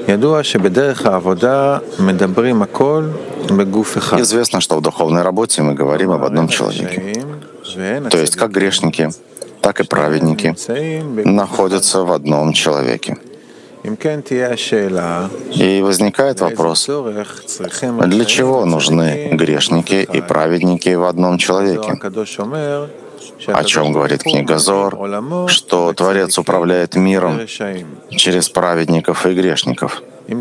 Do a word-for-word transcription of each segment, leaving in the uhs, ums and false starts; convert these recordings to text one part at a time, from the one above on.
Известно, что в духовной работе мы говорим об одном человеке. То есть как грешники, так и праведники находятся в одном человеке. И возникает вопрос, для чего нужны грешники и праведники в одном человеке? О чем говорит книга Зоар, что Творец управляет миром через праведников и грешников.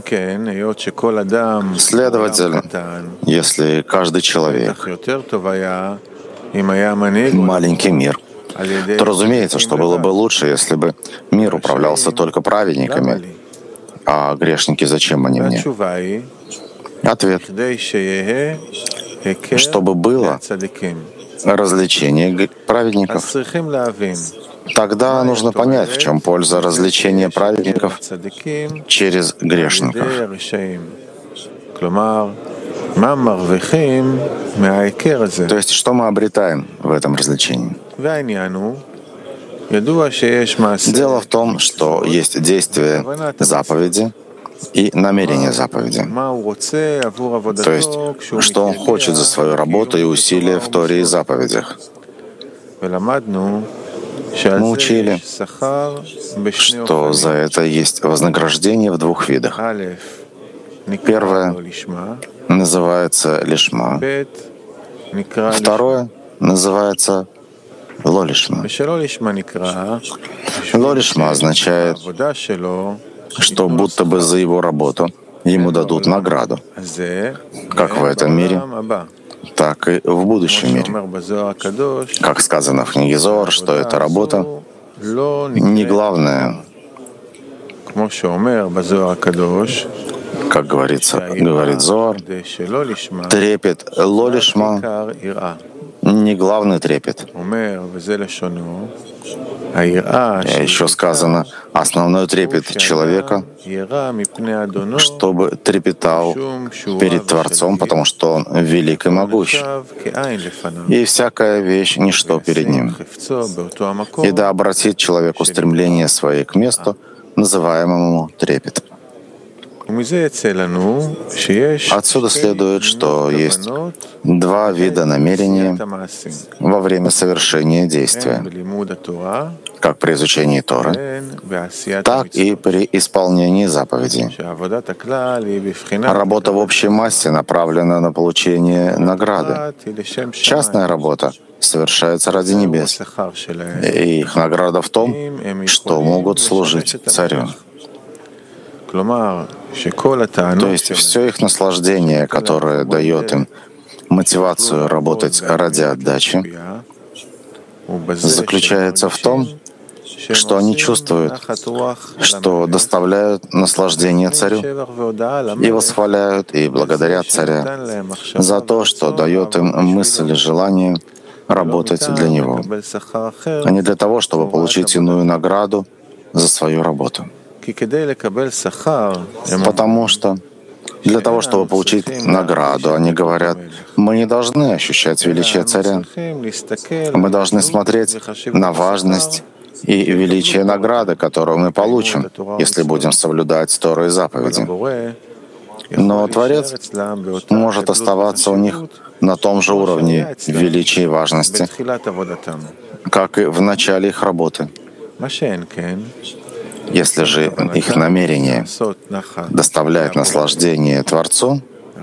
Следовательно, если каждый человек маленький мир, то разумеется, что было бы лучше, если бы мир управлялся только праведниками. А грешники, зачем они мне? Ответ. Чтобы было развлечение праведников. Тогда нужно понять, в чем польза развлечения праведников через грешников. То есть, что мы обретаем в этом развлечении? Дело в том, что есть действие заповеди и намерение заповеди. То есть, что он хочет за свою работу и усилия в Торе и заповедях. Мы учили, что за это есть вознаграждение в двух видах. Первое называется лишма, второе называется лолишма. Лолишма означает, что будто бы за его работу ему дадут награду, как в этом мире, так и в будущем мире. Как сказано в книге Зоар, что эта работа не главная, как говорится, говорит Зоар, трепет лолишма не главный трепет. А еще сказано, основной трепет человека, чтобы трепетал перед Творцом, потому что Он велик и могущ. И всякая вещь — ничто перед Ним. И да обратит человек устремление свое к месту, называемому трепет. Отсюда следует, что есть два вида намерения во время совершения действия, как при изучении Торы, так и при исполнении заповедей. Работа в общей массе направлена на получение награды. Частная работа совершается ради небес, и их награда в том, что могут служить Царю. То есть все их наслаждение, которое дает им мотивацию работать ради отдачи, заключается в том, что они чувствуют, что доставляют наслаждение Царю и восхваляют и благодарят Царя за то, что дает им мысль и желание работать для Него, а не для того, чтобы получить иную награду за свою работу. Потому что для того, чтобы получить награду, они говорят, мы не должны ощущать величие Царя. Мы должны смотреть на важность и величие награды, которую мы получим, если будем соблюдать Тору и заповеди. Но Творец может оставаться у них на том же уровне величия и важности, как и в начале их работы. Если же их намерение доставляет наслаждение Творцу,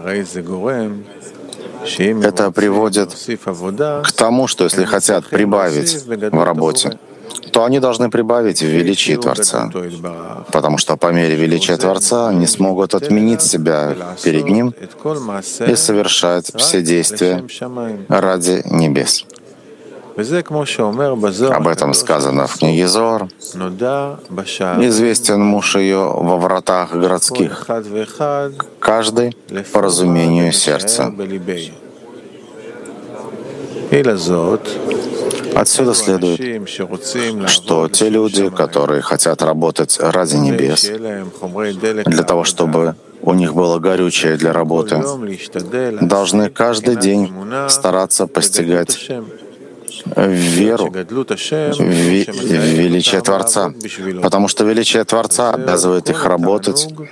это приводит к тому, что если хотят прибавить в работе, то они должны прибавить в величии Творца, потому что по мере величия Творца они смогут отменить себя перед Ним и совершать все действия ради небес. Об этом сказано в книге Зоар. Известен муж ее во вратах городских, каждый по разумению сердца. Отсюда следует, что те люди, которые хотят работать ради небес, для того, чтобы у них было горючее для работы, должны каждый день стараться постигать веру в величие Творца, потому что величие Творца обязывает их работать